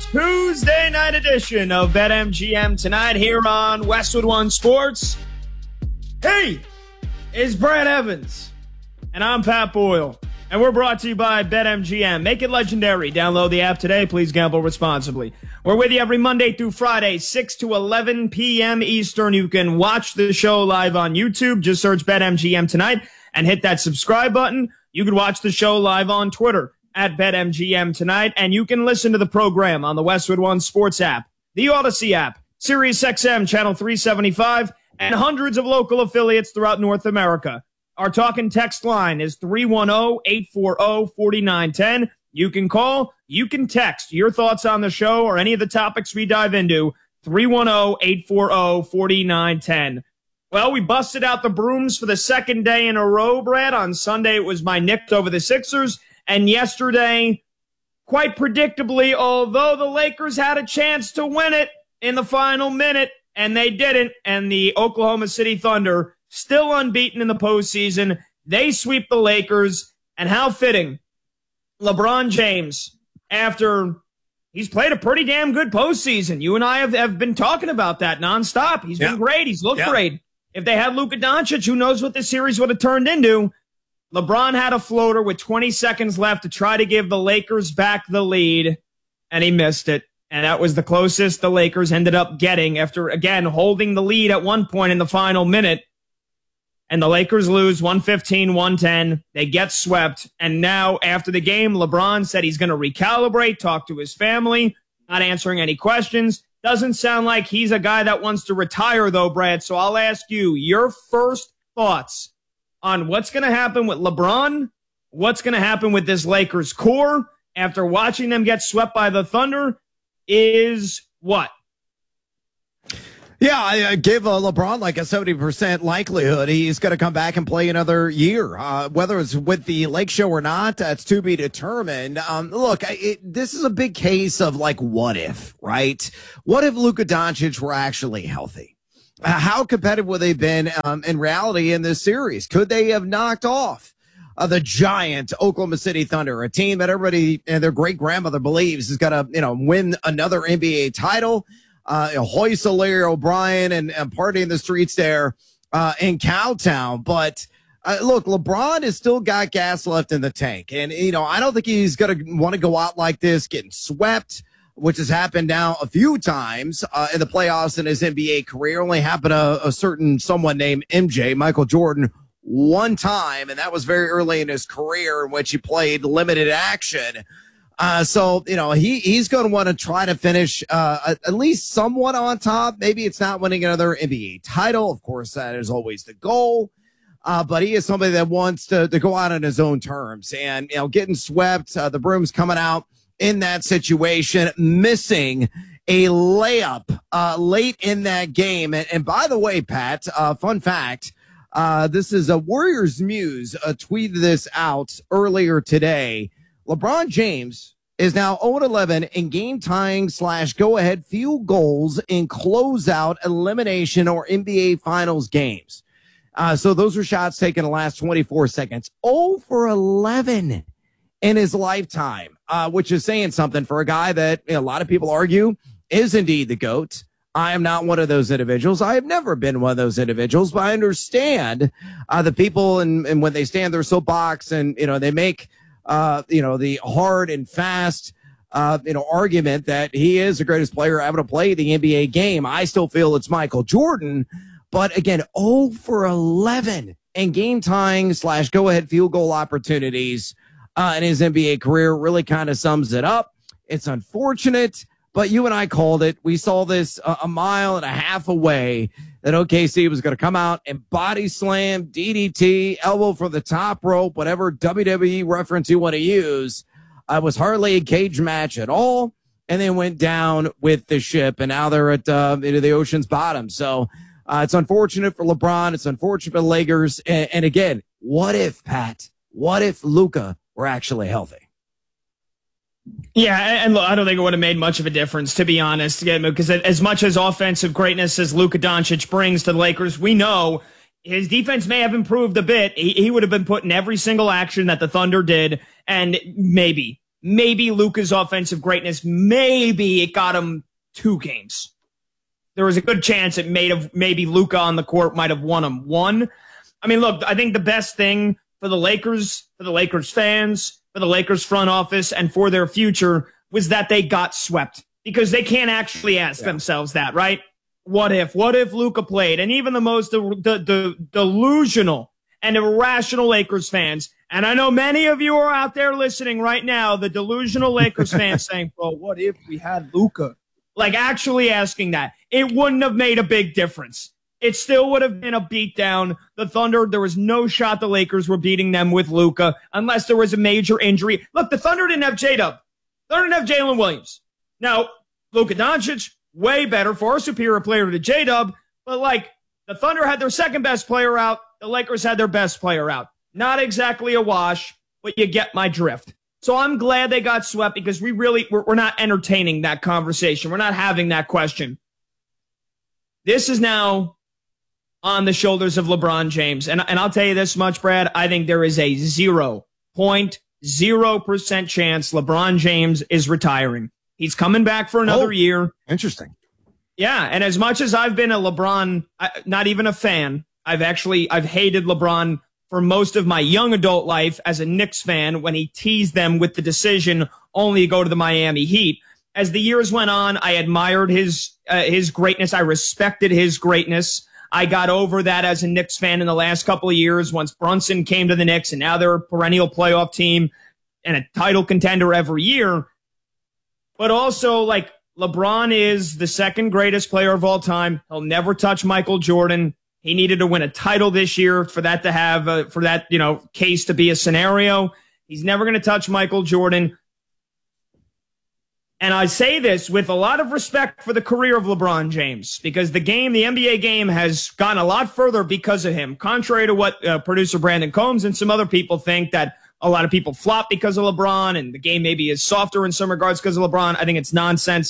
Tuesday night edition of BetMGM tonight here on Westwood One Sports. Hey, it's Brad Evans, and I'm Pat Boyle, and we're brought to you by BetMGM. Make it legendary. Download the app today. Please gamble responsibly. We're with you every Monday through Friday, 6 to 11 p.m. Eastern. You can watch the show live on YouTube. Just search BetMGM tonight and hit that subscribe button. You can watch the show live on Twitter at BetMGM tonight, and you can listen to the program on the Westwood One Sports app, the Odyssey app, SiriusXM Channel 375, and hundreds of local affiliates throughout North America. Our talk and text line is 310-840-4910. You can call, you can text your thoughts on the show or any of the topics we dive into, 310-840-4910. Well, we busted out the brooms for the second day in a row, Brad. On Sunday, it was my Knicks over the Sixers. And yesterday, quite predictably, although the Lakers had a chance to win it in the final minute, and they didn't, and the Oklahoma City Thunder, still unbeaten in the postseason, they sweep the Lakers. And how fitting, LeBron James, after he's played a pretty damn good postseason. You and I have been talking about that nonstop. He's been great. He's looked great. If they had Luka Doncic, who knows what this series would have turned into. LeBron had a floater with 20 seconds left to try to give the Lakers back the lead, and he missed it. And that was the closest the Lakers ended up getting after, again, holding the lead at one point in the final minute. And the Lakers lose 115-110. They get swept. And now, after the game, LeBron said he's going to recalibrate, talk to his family, not answering any questions. Doesn't sound like he's a guy that wants to retire, though, Brad. So I'll ask you your first thoughts on what's going to happen with LeBron, what's going to happen with this Lakers core after watching them get swept by the Thunder is what? Yeah, I give LeBron like a 70% likelihood he's going to come back and play another year. Whether it's with the Lake Show or not, that's to be determined. Look, this is a big case of like, what if, right? What if Luka Doncic were actually healthy? How competitive would they have been in reality in this series? Could they have knocked off the giant Oklahoma City Thunder, a team that everybody and their great grandmother believes is going to, win another NBA title? Hoist Larry O'Brien and party in the streets there in Cowtown. But look, LeBron has still got gas left in the tank. And, I don't think he's going to want to go out like this, getting swept, which has happened now a few times in the playoffs in his NBA career. Only happened to a certain someone named MJ, Michael Jordan, one time, and that was very early in his career in which he played limited action. So he's going to want to try to finish at least somewhat on top. Maybe it's not winning another NBA title. Of course, that is always the goal. But he is somebody that wants to go out on his own terms. And, getting swept, the broom's coming out in that situation, missing a layup late in that game. And by the way, Pat, fun fact, this is a Warriors Muse tweeted this out earlier today. LeBron James is now 0-11 in game-tying / go-ahead field goals in closeout, elimination, or NBA Finals games. So those were shots taken in the last 24 seconds. 0 for 11 in his lifetime, which is saying something for a guy that a lot of people argue is indeed the GOAT. I am not one of those individuals. I have never been one of those individuals, but I understand the people and when they stand their soapbox and, they make, the hard and fast, argument that he is the greatest player ever to play the NBA game. I still feel it's Michael Jordan, but again, 0 for 11 in game tying / go ahead field goal opportunities in his NBA career really kind of sums it up. It's unfortunate, but you and I called it. We saw this a mile and a half away that OKC was going to come out and body slam, DDT, elbow from the top rope, whatever WWE reference you want to use. It was hardly a cage match at all, and then went down with the ship, and now they're at the ocean's bottom. So it's unfortunate for LeBron. It's unfortunate for the Lakers. And again, what if, Pat? What if Luka were actually healthy? Yeah, and look, I don't think it would have made much of a difference, to be honest, because as much as offensive greatness as Luka Doncic brings to the Lakers, we know his defense may have improved a bit. He would have been put in every single action that the Thunder did, and maybe maybe Luka's offensive greatness, maybe it got him 2 games. There was a good chance it maybe Luka on the court might have won him 1. I mean, look, I think the best thing for the Lakers fans, for the Lakers front office, and for their future was that they got swept, because they can't actually ask themselves that, right? What if Luka played? And even the most delusional and irrational Lakers fans, and I know many of you are out there listening right now, the delusional Lakers fans saying, bro, what if we had Luka? Like, actually asking that. It wouldn't have made a big difference. It still would have been a beatdown. The Thunder, there was no shot the Lakers were beating them with Luka unless there was a major injury. Look, the Thunder didn't have J-Dub. They didn't have Jalen Williams. Now, Luka Doncic, way better, far superior player to J-Dub, but like, the Thunder had their second best player out. The Lakers had their best player out. Not exactly a wash, but you get my drift. So I'm glad they got swept, because we're not entertaining that conversation. We're not having that question. This is now on the shoulders of LeBron James. And I'll tell you this much, Brad. I think there is a 0.0% chance LeBron James is retiring. He's coming back for another year. Interesting. Yeah, and as much as I've been a LeBron, not even a fan, I've hated LeBron for most of my young adult life as a Knicks fan when he teased them with the decision only to go to the Miami Heat. As the years went on, I admired his greatness. I respected his greatness. I got over that as a Knicks fan in the last couple of years once Brunson came to the Knicks, and now they're a perennial playoff team and a title contender every year. But also, like, LeBron is the second greatest player of all time. He'll never touch Michael Jordan. He needed to win a title this year for that to have, for that, case to be a scenario. He's never going to touch Michael Jordan. And I say this with a lot of respect for the career of LeBron James, because the NBA game has gone a lot further because of him. Contrary to what producer Brandon Combs and some other people think, that a lot of people flop because of LeBron and the game maybe is softer in some regards because of LeBron, I think it's nonsense.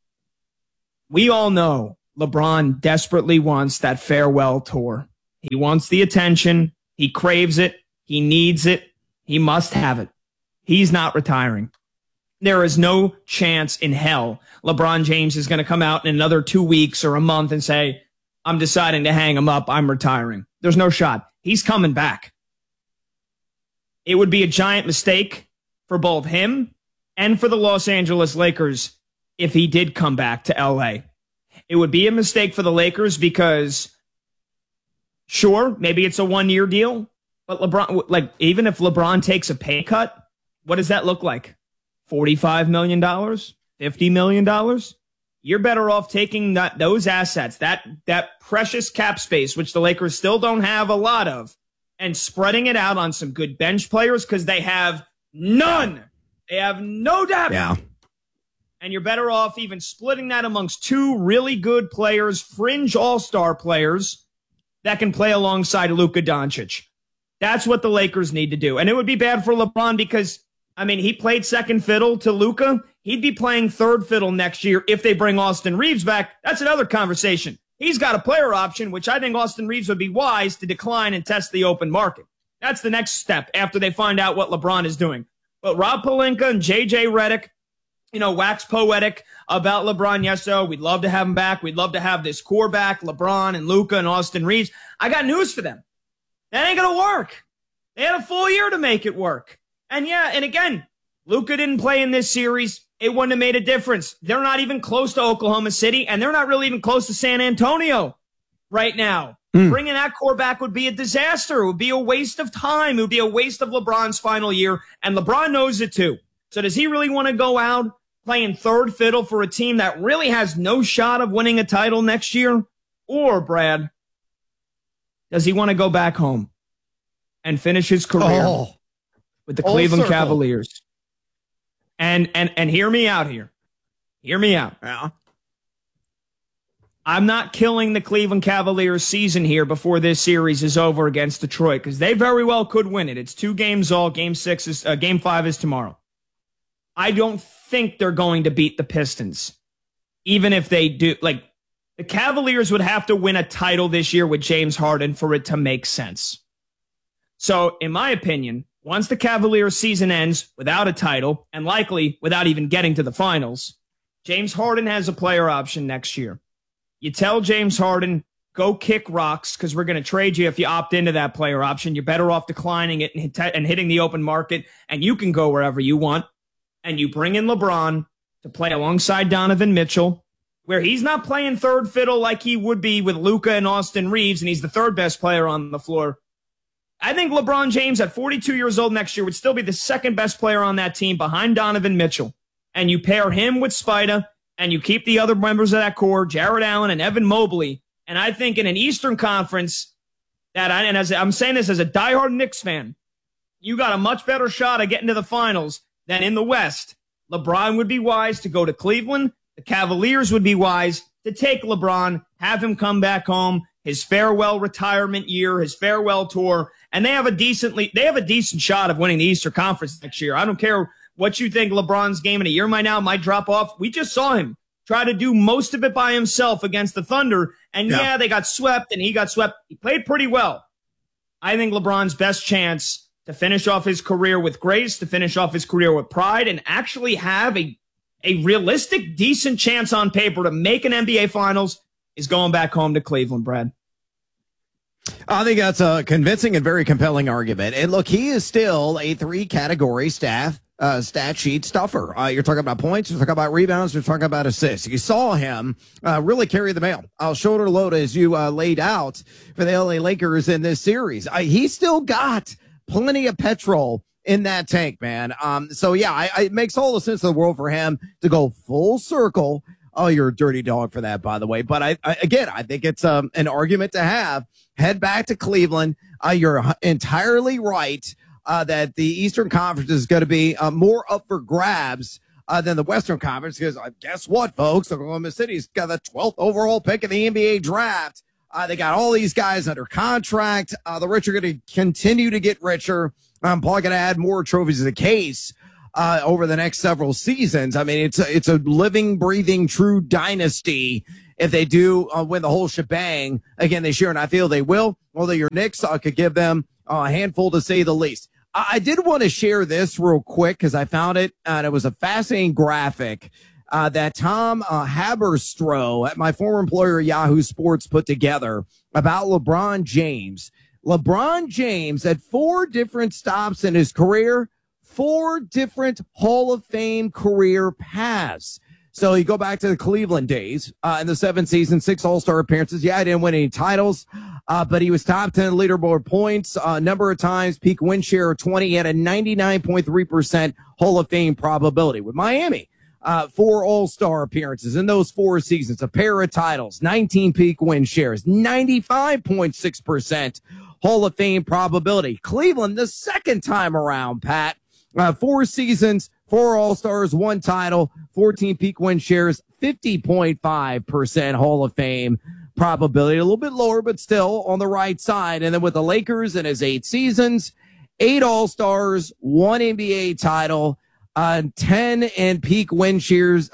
We all know LeBron desperately wants that farewell tour. He wants the attention. He craves it. He needs it. He must have it. He's not retiring. There is no chance in hell LeBron James is going to come out in another 2 weeks or a month and say, I'm deciding to hang him up. I'm retiring. There's no shot. He's coming back. It would be a giant mistake for both him and for the Los Angeles Lakers if he did come back to LA. It would be a mistake for the Lakers because, sure, maybe it's a 1-year deal, but LeBron, like, even if LeBron takes a pay cut, what does that look like? $45 million? $50 million? You're better off taking those assets, that precious cap space, which the Lakers still don't have a lot of, and spreading it out on some good bench players, because they have none. They have no depth. Yeah. And you're better off even splitting that amongst 2 really good players, fringe all-star players that can play alongside Luka Doncic. That's what the Lakers need to do. And it would be bad for LeBron because, I mean, he played second fiddle to Luka. He'd be playing third fiddle next year if they bring Austin Reeves back. That's another conversation. He's got a player option, which I think Austin Reeves would be wise to decline and test the open market. That's the next step after they find out what LeBron is doing. But Rob Pelinka and JJ Redick, wax poetic about LeBron yesterday. We'd love to have him back. We'd love to have this core back, LeBron and Luka and Austin Reeves. I got news for them. That ain't going to work. They had a full year to make it work. And yeah, and again, Luka didn't play in this series. It wouldn't have made a difference. They're not even close to Oklahoma City, and they're not really even close to San Antonio right now. Bringing that core back would be a disaster. It would be a waste of time. It would be a waste of LeBron's final year, and LeBron knows it too. So does he really want to go out playing third fiddle for a team that really has no shot of winning a title next year? Or, Brad, does he want to go back home and finish his career with the Cleveland Cavaliers? And hear me out here. Hear me out. Yeah. I'm not killing the Cleveland Cavaliers season here before this series is over against Detroit, because they very well could win it. It's 2 games all. Game 5 is tomorrow. I don't think they're going to beat the Pistons. Even if they do, like, the Cavaliers would have to win a title this year with James Harden for it to make sense. So, in my opinion, once the Cavaliers season ends without a title and likely without even getting to the finals, James Harden has a player option next year. You tell James Harden, go kick rocks because we're going to trade you if you opt into that player option. You're better off declining it and hitting the open market, and you can go wherever you want. And you bring in LeBron to play alongside Donovan Mitchell, where he's not playing third fiddle like he would be with Luka and Austin Reeves, and he's the third best player on the floor. I think LeBron James at 42 years old next year would still be the second best player on that team behind Donovan Mitchell. And you pair him with Spida, and you keep the other members of that core, Jared Allen and Evan Mobley. And I think in an Eastern Conference, and as I'm saying this as a diehard Knicks fan, you got a much better shot at getting to the finals than in the West. LeBron would be wise to go to Cleveland. The Cavaliers would be wise to take LeBron, have him come back home, his farewell retirement year, his farewell tour, and they have a decent shot of winning the Eastern Conference next year. I don't care what you think LeBron's game in a year might drop off. We just saw him try to do most of it by himself against the Thunder, and yeah, they got swept, and he got swept. He played pretty well. I think LeBron's best chance to finish off his career with grace, to finish off his career with pride, and actually have a realistic, decent chance on paper to make an NBA Finals is going back home to Cleveland, Brad. I think that's a convincing and very compelling argument. And look, he is still a 3-category stat sheet stuffer. You're talking about points, you're talking about rebounds, you're talking about assists. You saw him really carry the mail. Shoulder load as you laid out for the LA Lakers in this series. He's still got plenty of petrol in that tank, man. So yeah, it makes all the sense in the world for him to go full circle. Oh, you're a dirty dog for that, by the way. But I think it's an argument to have. Head back to Cleveland. You're entirely right that the Eastern Conference is going to be more up for grabs than the Western Conference, because guess what, folks? Oklahoma City's got the 12th overall pick in the NBA draft. They got all these guys under contract. The rich are going to continue to get richer. Probably going to add more trophies to the case over the next several seasons. I mean, it's a living, breathing, true dynasty. If they do win the whole shebang, again, this year, and I feel they will, although your Knicks could give them a handful to say the least. I did want to share this real quick because I found it, and it was a fascinating graphic that Tom Haberstroh at my former employer Yahoo Sports put together about LeBron James. LeBron James at 4 different stops in his career, 4 different Hall of Fame career paths. So you go back to the Cleveland days, in the 7th season, 6 All-Star appearances. Yeah, I didn't win any titles, but he was top 10 leaderboard points, number of times, peak win share of 20. He had a 99.3% Hall of Fame probability with Miami. 4 All-Star appearances in those 4 seasons, a pair of titles, 19 peak win shares, 95.6% Hall of Fame probability. Cleveland, the second time around, Pat, 4 seasons, 4 All-Stars, 1 title, 14 peak win shares, 50.5% Hall of Fame probability. A little bit lower, but still on the right side. And then with the Lakers in his 8 seasons, 8 All-Stars, 1 NBA title, 10 and peak win shares,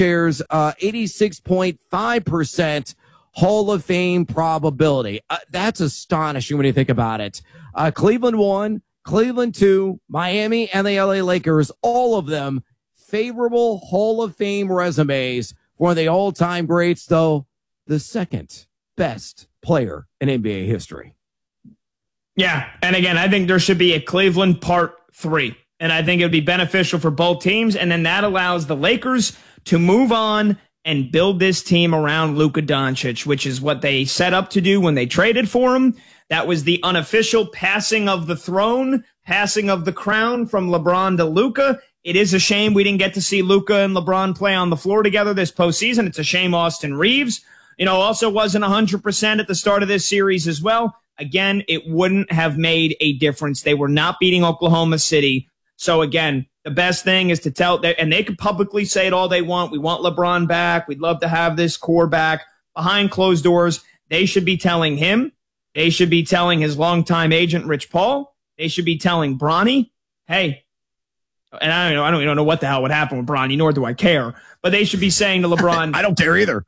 86.5% Hall of Fame probability. That's astonishing when you think about it. Cleveland 1, Cleveland 2, Miami, and the LA Lakers, all of them favorable Hall of Fame resumes. One of the all-time greats, though, the second best player in NBA history. Yeah, and again, I think there should be a Cleveland Part 3. And I think it would be beneficial for both teams. And then that allows the Lakers to move on and build this team around Luka Doncic, which is what they set up to do when they traded for him. That was the unofficial passing of the throne, passing of the crown from LeBron to Luka. It is a shame we didn't get to see Luka and LeBron play on the floor together this postseason. It's a shame Austin Reeves, also wasn't 100% at the start of this series as well. Again, it wouldn't have made a difference. They were not beating Oklahoma City. So again, the best thing is to tell, and they can publicly say it all they want. We want LeBron back. We'd love to have this core back. Behind closed doors, they should be telling him. They should be telling his longtime agent, Rich Paul. They should be telling Bronny, hey, and I don't even know what the hell would happen with Bronny, nor do I care. But they should be saying to LeBron, I don't care either.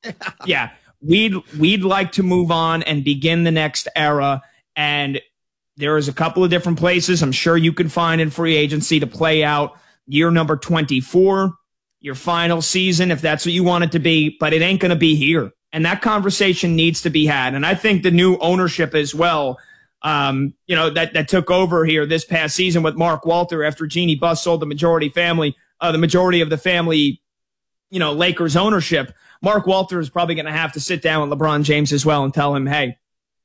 Yeah, we'd like to move on and begin the next era. And there is a couple of different places I'm sure you can find in free agency to play out year number 24, your final season, if that's what you want it to be, but it ain't going to be here. And that conversation needs to be had. And I think the new ownership as well, that took over here this past season with Mark Walter after Jeannie Buss sold the majority of the family, Lakers ownership. Mark Walter is probably going to have to sit down with LeBron James as well and tell him, hey,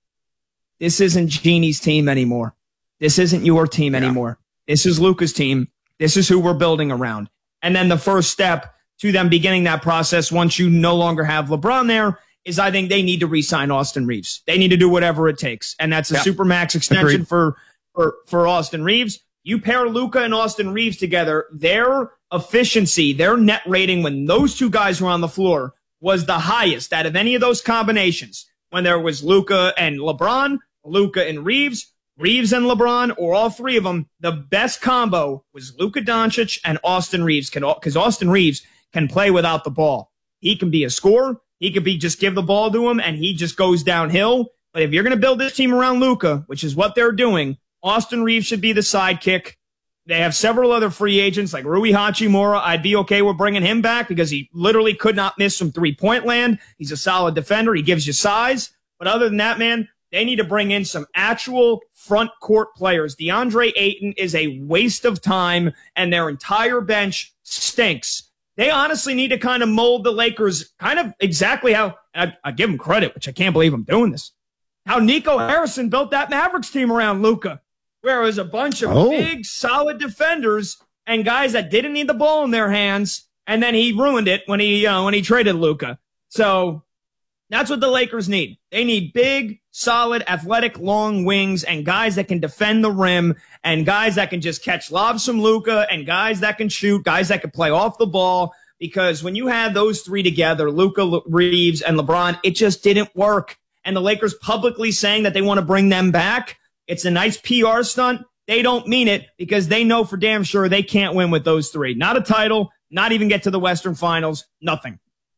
this isn't Jeannie's team anymore. This isn't your team anymore. This is Luka's team. This is who we're building around. And then the first step to them beginning that process, once you no longer have LeBron there, is I think they need to re-sign Austin Reeves. They need to do whatever it takes. And that's a supermax extension for Austin Reeves. You pair Luka and Austin Reeves together, their efficiency, their net rating when those two guys were on the floor was the highest out of any of those combinations. When there was Luka and LeBron, Luka and Reeves, Reeves and LeBron, or all three of them, the best combo was Luka Doncic and Austin Reeves, because Austin Reeves can play without the ball. He can be a scorer. He could be just give the ball to him, and he just goes downhill. But if you're going to build this team around Luka, which is what they're doing, Austin Reeves should be the sidekick. They have several other free agents like Rui Hachimura. I'd be okay with bringing him back because he literally could not miss from three-point land. He's a solid defender. He gives you size. But other than that, man, they need to bring in some actual front court players. DeAndre Ayton is a waste of time, and their entire bench stinks. They honestly need to kind of mold the Lakers kind of exactly how, I give them credit, which I can't believe I'm doing this, how Nico Harrison built that Mavericks team around Luka, where it was a bunch of big, solid defenders and guys that didn't need the ball in their hands, and then he ruined it when he traded Luka. So that's what the Lakers need. They need big, solid, athletic, long wings and guys that can defend the rim and guys that can just catch lobs from Luka and guys that can shoot, guys that can play off the ball. Because when you had those three together, Luka, Reeves, and LeBron, it just didn't work. And the Lakers publicly saying that they want to bring them back, it's a nice PR stunt. They don't mean it because they know for damn sure they can't win with those three. Not a title, not even get to the Western Finals, nothing.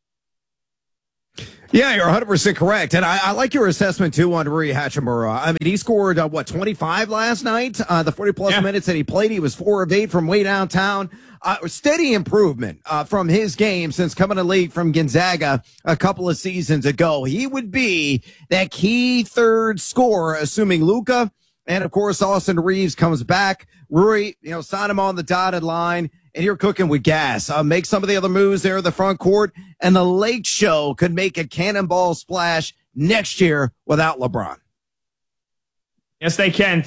Yeah, you're 100% correct. And I like your assessment, too, on Rui Hachimura. I mean, he scored, 25 last night? The 40-plus minutes that he played, he was 4 of 8 from way downtown. Steady improvement from his game since coming to league from Gonzaga a couple of seasons ago. He would be that key third scorer, assuming Luka and, of course, Austin Reeves comes back. Rui, sign him on the dotted line. And you're cooking with gas. Make some of the other moves there in the front court, and the Lake Show could make a cannonball splash next year without LeBron. Yes, they can.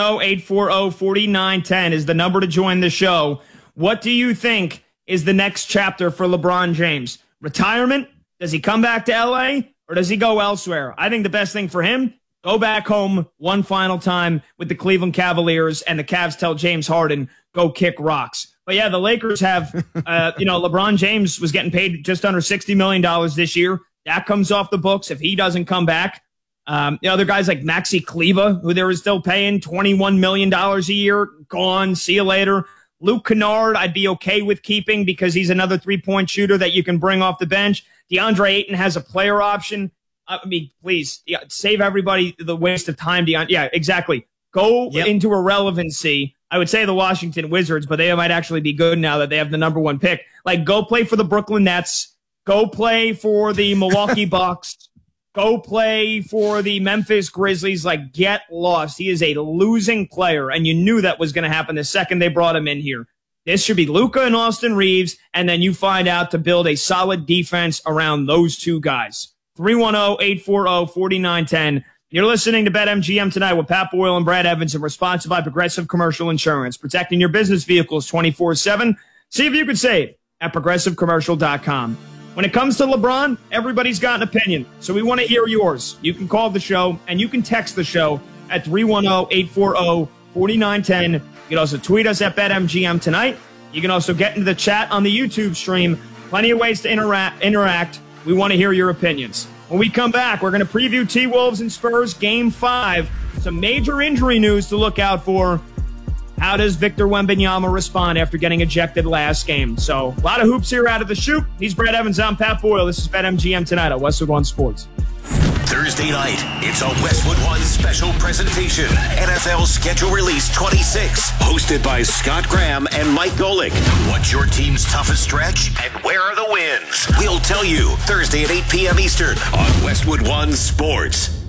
310-840-4910 is the number to join the show. What do you think is the next chapter for LeBron James? Retirement? Does he come back to L.A. or does he go elsewhere? I think the best thing for him, go back home one final time with the Cleveland Cavaliers, and the Cavs tell James Harden, go kick rocks. But yeah, the Lakers have, LeBron James was getting paid just under $60 million this year. That comes off the books if he doesn't come back. The other guys like Maxi Kleber, who they were still paying $21 million a year, gone. See you later. Luke Kennard, I'd be okay with keeping because he's another three-point shooter that you can bring off the bench. DeAndre Ayton has a player option. Please, save everybody the waste of time. Yeah, exactly. Go into irrelevancy. I would say the Washington Wizards, but they might actually be good now that they have the number 1 pick. Like, go play for the Brooklyn Nets. Go play for the Milwaukee Bucks. Go play for the Memphis Grizzlies. Like, get lost. He is a losing player, and you knew that was going to happen the second they brought him in here. This should be Luka and Austin Reeves, and then you find out to build a solid defense around those two guys. 310-840-4910. You're listening to BetMGM tonight with Pat Boyle and Brad Evans, and we're sponsored by Progressive Commercial Insurance, protecting your business vehicles 24/7. See if you can save at ProgressiveCommercial.com. When it comes to LeBron, everybody's got an opinion, so we want to hear yours. You can call the show, and you can text the show at 310-840-4910. You can also tweet us at BetMGM tonight. You can also get into the chat on the YouTube stream. Plenty of ways to interact. We want to hear your opinions. When we come back, we're going to preview T-Wolves and Spurs Game 5. Some major injury news to look out for. How does Victor Wembanyama respond after getting ejected last game? So, a lot of hoops here out of the chute. He's Brad Evans. I'm Pat Boyle. This is BetMGM tonight on Westwood One Sports. Thursday night, it's a Westwood One special presentation. NFL Schedule Release 26. Hosted by Scott Graham and Mike Golick. What's your team's toughest stretch? And where are the wins? We'll tell you Thursday at 8 p.m. Eastern on Westwood One Sports.